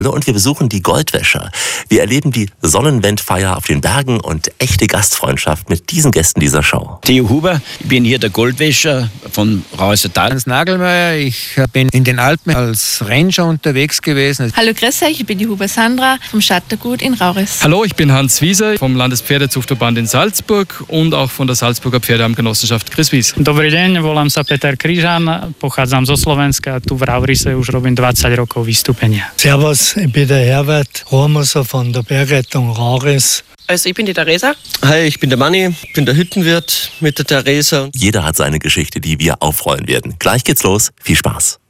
Und wir besuchen die Goldwäscher. Wir erleben die Sonnenwendfeier auf den Bergen und echte Gastfreundschaft mit diesen Gästen dieser Show. Theo Huber, ich bin hier der Goldwäscher von Rausertal. Hans Nagelmeier, ich bin in den Alpen als Ranger unterwegs gewesen. Hallo, grüß euch, ich bin die Huber Sandra vom Schattergut in Rauris. Hallo, ich bin Hans Wieser vom Landespferdezuchtverband in Salzburg und auch von der Salzburger Pferdeamtgenossenschaft Chris Wies. Dobrý deň, volám sa Peter Kryžan, pochádzam zo Slovenska, tu v Raurise už robím 20 rokov vystúpenia. Servus, ich bin der Herbert Rohrmoser von der Bergrettung Rauris. Also ich bin die Theresa. Hi, ich bin der Manni, bin der Hüttenwirt mit der Theresa. Jeder hat seine Geschichte, die wir aufrollen werden. Gleich geht's los, viel Spaß.